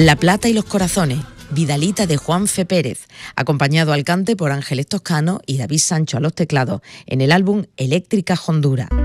La plata y los corazones, Vidalita de Juanfe Pérez, acompañado al cante por Ángeles Toscano y David Sancho a los teclados, en el álbum Eléctrica Honduras.